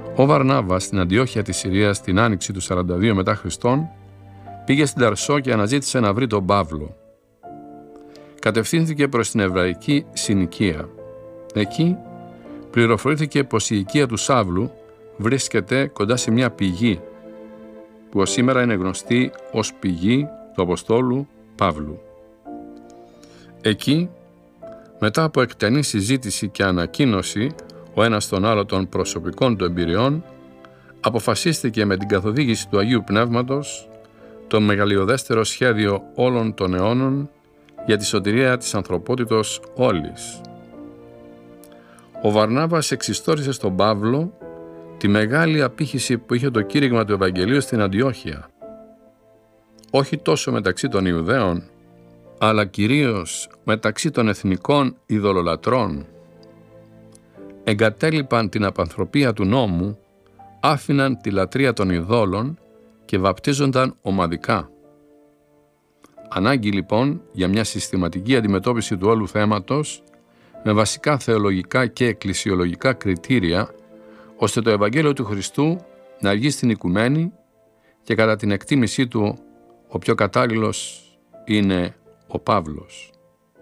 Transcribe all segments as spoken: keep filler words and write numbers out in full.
Ο Βαρνάβας στην Αντιόχεια της Συρίας την άνοιξη του σαράντα δύο μετά Χριστόν πήγε στην Ταρσό και αναζήτησε να βρει τον Παύλο. Κατευθύνθηκε προς την εβραϊκή συνοικία. Εκεί πληροφορήθηκε πως η οικία του Σαύλου βρίσκεται κοντά σε μια πηγή που ως σήμερα είναι γνωστή ως πηγή του Αποστόλου Παύλου. Εκεί, μετά από εκτενή συζήτηση και ανακοίνωση ο ένας τον άλλο των προσωπικών του εμπειριών, αποφασίστηκε με την καθοδήγηση του Αγίου Πνεύματος το μεγαλειωδέστερο σχέδιο όλων των αιώνων για τη σωτηρία της ανθρωπότητος όλης. Ο Βαρνάβας εξιστόρισε στον Παύλο τη μεγάλη απήχηση που είχε το κήρυγμα του Ευαγγελίου στην Αντιόχεια, όχι τόσο μεταξύ των Ιουδαίων, αλλά κυρίως μεταξύ των εθνικών ειδωλολατρών. Εγκατέλειπαν την απανθρωπία του νόμου, άφηναν τη λατρεία των ειδόλων και βαπτίζονταν ομαδικά. Ανάγκη λοιπόν για μια συστηματική αντιμετώπιση του όλου θέματος με βασικά θεολογικά και εκκλησιολογικά κριτήρια, ώστε το Ευαγγέλιο του Χριστού να βγει στην οικουμένη και κατά την εκτίμησή του ο πιο κατάλληλος είναι ο Παύλος.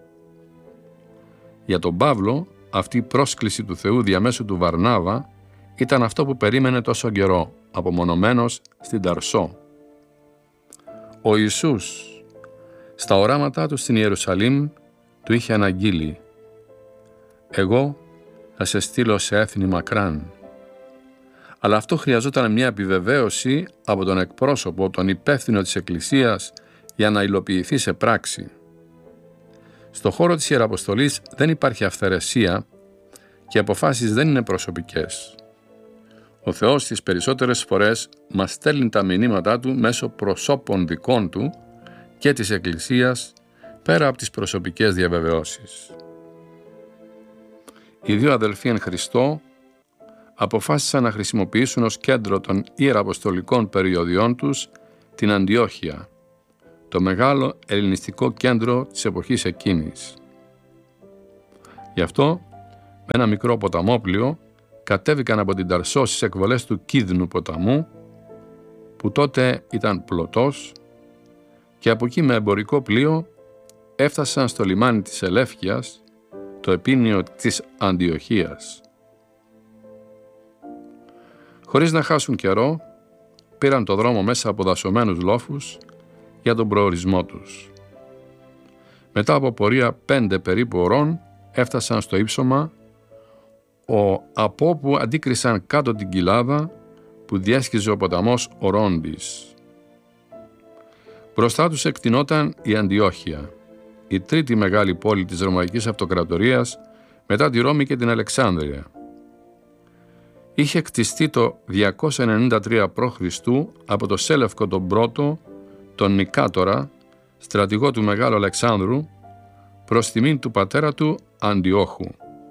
Για τον Παύλο αυτή η πρόσκληση του Θεού διαμέσου του Βαρνάβα ήταν αυτό που περίμενε τόσο καιρό, απομονωμένος στην Ταρσό. Ο Ιησούς στα οράματά του στην Ιερουσαλήμ του είχε αναγγείλει «Εγώ θα σε στείλω σε έθνη μακράν». Αλλά αυτό χρειαζόταν μια επιβεβαίωση από τον εκπρόσωπο, τον υπεύθυνο της Εκκλησίας, για να υλοποιηθεί σε πράξη. Στο χώρο της Ιεραποστολής δεν υπάρχει αυθαιρεσία και οι αποφάσεις δεν είναι προσωπικές. Ο Θεός τις περισσότερες φορές μας στέλνει τα μηνύματά Του μέσω προσώπων δικών Του και της Εκκλησίας, πέρα από τις προσωπικές διαβεβαιώσεις. Οι δύο αδελφοί εν Χριστώ αποφάσισαν να χρησιμοποιήσουν ως κέντρο των ιεραποστολικών περιοδιών τους την Αντιόχεια, το μεγάλο ελληνιστικό κέντρο της εποχής εκείνης. Γι' αυτό, με ένα μικρό ποταμόπλιο, κατέβηκαν από την Ταρσό στις εκβολές του Κίδνου ποταμού, που τότε ήταν πλωτός, και από εκεί με εμπορικό πλοίο έφτασαν στο λιμάνι της Ελεύκειας, το επίνειο της Αντιοχίας. Χωρίς να χάσουν καιρό, πήραν το δρόμο μέσα από δασωμένους λόφους για τον προορισμό τους. Μετά από πορεία πέντε περίπου ωρών έφτασαν στο ύψωμα, ο, από όπου αντίκρισαν κάτω την κοιλάδα που διέσχιζε ο ποταμός Ορόντις. Μπροστά τους εκτινόταν η Αντιόχεια, η τρίτη μεγάλη πόλη της Ρωμαϊκής Αυτοκρατορίας μετά τη Ρώμη και την Αλεξάνδρεια. Είχε κτιστεί το διακόσια ενενήντα τρία π.Χ. από το Σέλευκο τον πρώτο, τον Νικάτορα, στρατηγό του Μεγάλου Αλεξάνδρου, προς τιμήν του πατέρα του Αντιόχου.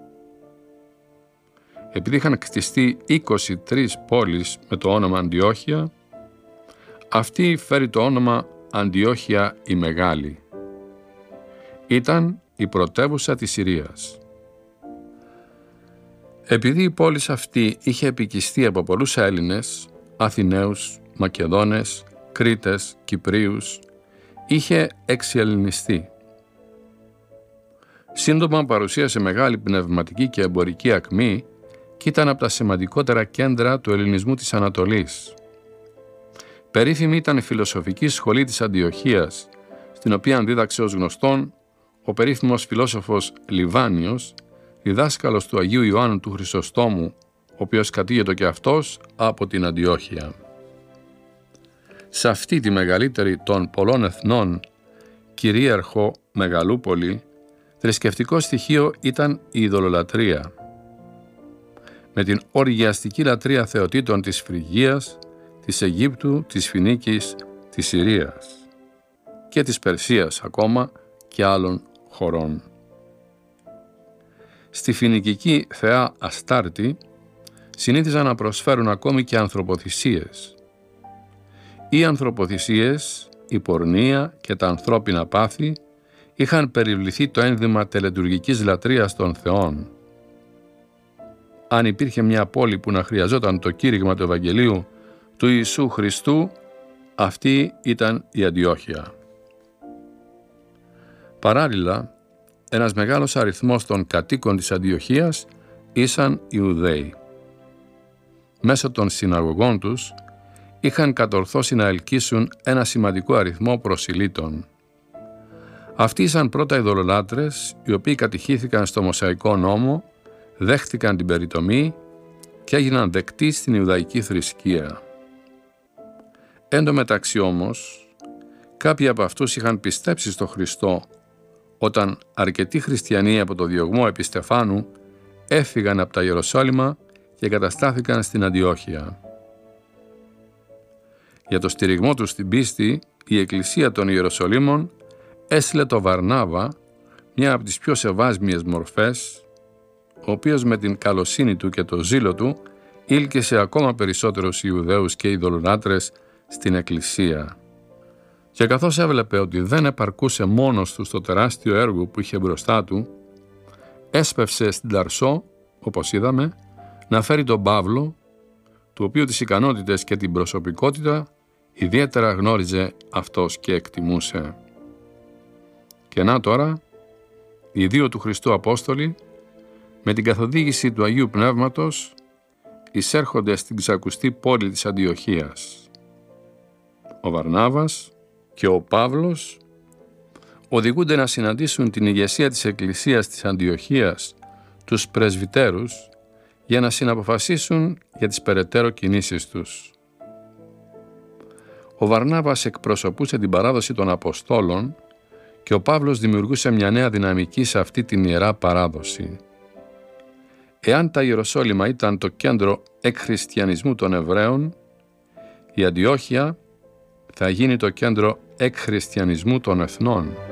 Επειδή είχαν κτιστεί είκοσι τρεις πόλεις με το όνομα Αντιόχεια, αυτή φέρει το όνομα Αντιόχεια η Μεγάλη. Ήταν η πρωτεύουσα της Συρίας. Επειδή η πόλη αυτή είχε επικιστεί από πολλούς Έλληνες, Αθηναίους, Μακεδόνες, Κρήτες, Κυπρίους, είχε εξιελληνιστεί. Σύντομα παρουσίασε μεγάλη πνευματική και εμπορική ακμή και ήταν από τα σημαντικότερα κέντρα του ελληνισμού της Ανατολής. Περίφημη ήταν η φιλοσοφική σχολή της Αντιοχίας, στην οποία δίδαξε ως γνωστόν ο περίφημος φιλόσοφος Λιβάνιος, διδάσκαλος του Αγίου Ιωάννου του Χρυσοστόμου, ο οποίος κατήγεται και αυτός από την Αντιόχεια. Σε αυτή τη μεγαλύτερη των πολλών εθνών κυρίαρχο μεγαλούπολη, θρησκευτικό στοιχείο ήταν η ειδωλολατρεία. Με την οργιαστική λατρεία θεοτήτων της Φρυγίας, της Αιγύπτου, της Φινίκης, της Συρίας και της Περσίας ακόμα και άλλων χωρών. Στη φινικική θεά Αστάρτη συνήθιζαν να προσφέρουν ακόμη και ανθρωποθυσίες. Οι ανθρωποθυσίες, η πορνεία και τα ανθρώπινα πάθη είχαν περιβληθεί το ένδυμα τελετουργικής λατρείας των θεών. αν υπήρχε μια πόλη που να χρειαζόταν το κήρυγμα του Ευαγγελίου του Ιησού Χριστού, αυτή ήταν η Αντιόχεια. Παράλληλα, ένας μεγάλος αριθμός των κατοίκων της Αντιοχίας ήσαν Ιουδαίοι. Μέσω των συναγωγών τους είχαν κατορθώσει να ελκύσουν ένα σημαντικό αριθμό προσιλήτων. Αυτοί ήσαν πρώτα ειδωλολάτρες, οι οποίοι κατηχήθηκαν στο Μωσαϊκό νόμο, δέχτηκαν την περιτομή και έγιναν δεκτοί στην Ιουδαϊκή θρησκεία. Εν τω μεταξύ όμως, κάποιοι από αυτούς είχαν πιστέψει στο Χριστό, όταν αρκετοί χριστιανοί από το διωγμό επί Στεφάνου έφυγαν από τα Ιεροσόλυμα και καταστάθηκαν στην Αντιόχεια. Για το στηριγμό τους στην πίστη, η Εκκλησία των Ιεροσολύμων έστειλε το Βαρνάβα, μια από τις πιο σεβάσμιες μορφές, ο οποίος με την καλοσύνη του και το ζήλο του ήλκησε ακόμα περισσότερους Ιουδαίους και ειδωλολάτρες στην Εκκλησία. Και καθώς έβλεπε ότι δεν επαρκούσε μόνος του στο τεράστιο έργο που είχε μπροστά του, έσπευσε στην Ταρσό, όπως είδαμε, να φέρει τον Παύλο, του οποίου τις ικανότητες και την προσωπικότητα ιδιαίτερα γνώριζε αυτός και εκτιμούσε. Και να τώρα, οι δύο του Χριστού Απόστολοι, με την καθοδήγηση του Αγίου Πνεύματος, εισέρχονται στην ξακουστή πόλη της Αντιοχίας. Ο Βαρνάβας και ο Παύλος οδηγούνται να συναντήσουν την ηγεσία της Εκκλησίας της Αντιοχίας, τους πρεσβυτέρους, για να συναποφασίσουν για τις περαιτέρω κινήσεις τους. Ο Βαρνάβας εκπροσωπούσε την παράδοση των Αποστόλων και ο Παύλος δημιουργούσε μια νέα δυναμική σε αυτή την ιερά παράδοση. Εάν τα Ιεροσόλυμα ήταν το κέντρο εκχριστιανισμού των Εβραίων, η Αντιόχεια θα γίνει το κέντρο εκχριστιανισμού των εθνών.